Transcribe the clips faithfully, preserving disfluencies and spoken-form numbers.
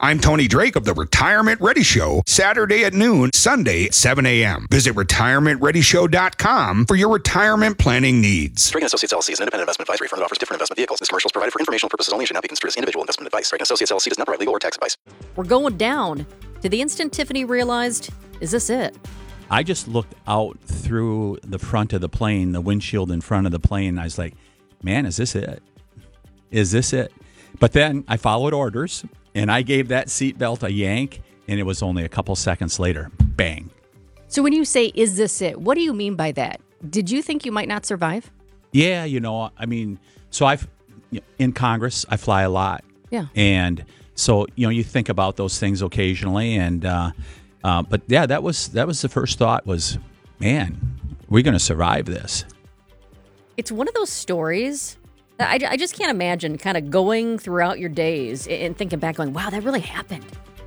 I'm Tony Drake of the Retirement Ready Show, Saturday at noon, Sunday at seven a.m. Visit retirement ready show dot com for your retirement planning needs. Drake and Associates L L C is an independent investment advisory firm that offers different investment vehicles. This commercial is provided for informational purposes only and should not be construed as individual investment advice. Drake and Associates L L C does not provide legal or tax advice. We're going down. To the instant Tiffany realized, is this it? I just looked out through the front of the plane, the windshield in front of the plane, and I was like, man, is this it? Is this it? But then I followed orders, and I gave that seatbelt a yank, and it was only a couple seconds later, bang. So when you say, is this it, what do you mean by that? Did you think you might not survive? Yeah, you know, I mean, so I've, in Congress, I fly a lot. Yeah. And so, you know, you think about those things occasionally, and, uh, uh, but yeah, that was, that was the first thought was, man, we're going to survive this. It's one of those stories I, I just can't imagine kind of going throughout your days and thinking back going, wow, that really happened.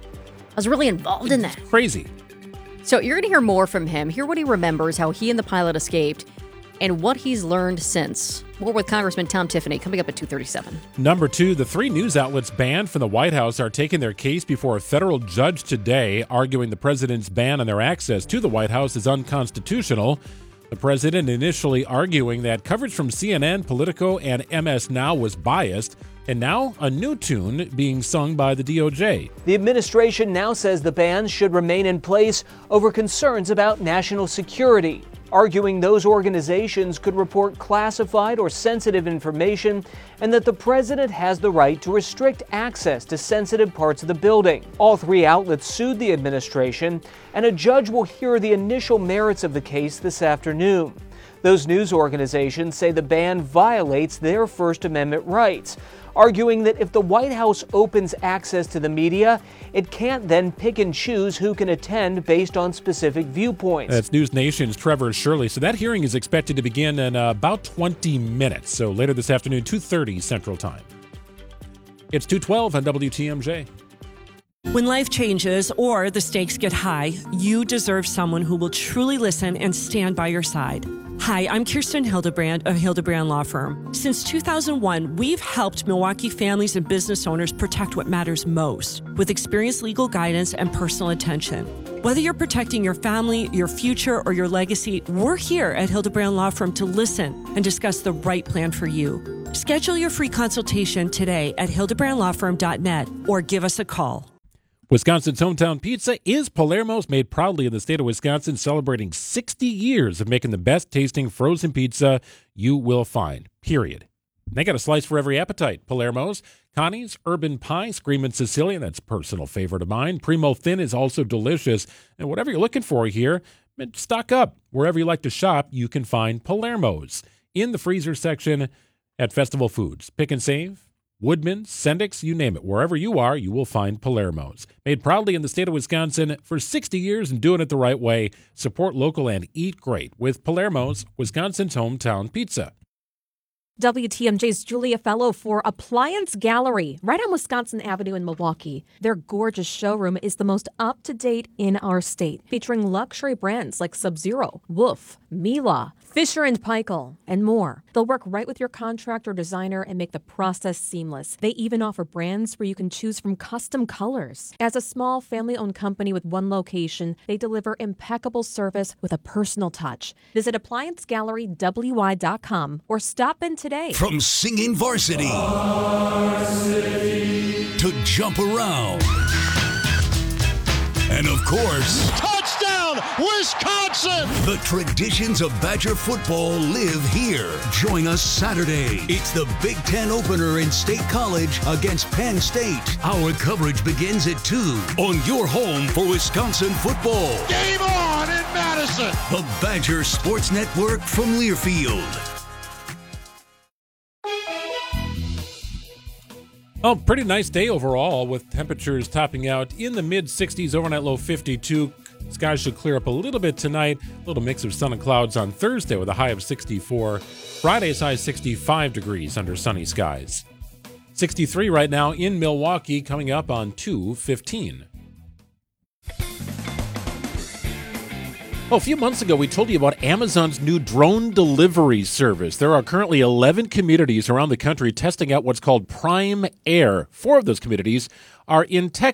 I was really involved in that. Crazy. So you're going to hear more from him, hear what he remembers, how he and the pilot escaped, and what he's learned since. More with Congressman Tom Tiffany coming up at two thirty-seven. Number two, the three news outlets banned from the White House are taking their case before a federal judge today, arguing the president's ban on their access to the White House is unconstitutional. The president initially arguing that coverage from C N N, Politico, and M S Now was biased, and now a new tune being sung by the D O J. The administration now says the ban should remain in place over concerns about national security, arguing those organizations could report classified or sensitive information and that the president has the right to restrict access to sensitive parts of the building. All three outlets sued the administration, and a judge will hear the initial merits of the case this afternoon. Those news organizations say the ban violates their First Amendment rights, arguing that if the White House opens access to the media, it can't then pick and choose who can attend based on specific viewpoints. That's News Nation's Trevor Shirley. So that hearing is expected to begin in uh, about twenty minutes. So later this afternoon, two thirty Central Time. It's two twelve on W T M J. When life changes or the stakes get high, you deserve someone who will truly listen and stand by your side. Hi, I'm Kirsten Hildebrand of Hildebrand Law Firm. Since two thousand one, we've helped Milwaukee families and business owners protect what matters most with experienced legal guidance and personal attention. Whether you're protecting your family, your future, or your legacy, we're here at Hildebrand Law Firm to listen and discuss the right plan for you. Schedule your free consultation today at hildebrand law firm dot net or give us a call. Wisconsin's hometown pizza is Palermo's, made proudly in the state of Wisconsin, celebrating sixty years of making the best tasting frozen pizza you will find, period. They got a slice for every appetite. Palermo's, Connie's Urban Pie, Screamin' Sicilian, that's a personal favorite of mine. Primo Thin is also delicious. And whatever you're looking for here, stock up. Wherever you like to shop, you can find Palermo's. In the freezer section at Festival Foods. Pick and Save, Woodman, Sendix, you name it. Wherever you are, you will find Palermo's. Made proudly in the state of Wisconsin for sixty years and doing it the right way. Support local and eat great with Palermo's, Wisconsin's hometown pizza. W T M J's Julia Fellow for Appliance Gallery, right on Wisconsin Avenue in Milwaukee. Their gorgeous showroom is the most up-to-date in our state, featuring luxury brands like Sub-Zero, Wolf, Miele, Fisher and Paykel, and more. They'll work right with your contractor or designer and make the process seamless. They even offer brands where you can choose from custom colors. As a small family-owned company with one location, they deliver impeccable service with a personal touch. Visit appliance gallery w y dot com or stop in today. From singing varsity, varsity to jump around, and of course, touchdown, Wisconsin! The traditions of Badger football live here. Join us Saturday. It's the Big Ten opener in State College against Penn State. Our coverage begins at two on your home for Wisconsin football. Game on in Madison! The Badger Sports Network from Learfield. Oh, pretty nice day overall with temperatures topping out in the mid sixties, overnight low fifty-two. Skies should clear up a little bit tonight. A little mix of sun and clouds on Thursday with a high of sixty-four. Friday's high sixty-five degrees under sunny skies. sixty-three right now in Milwaukee, coming up on two fifteen. Oh, a few months ago, we told you about Amazon's new drone delivery service. There are currently eleven communities around the country testing out what's called Prime Air. Four of those communities are in Texas.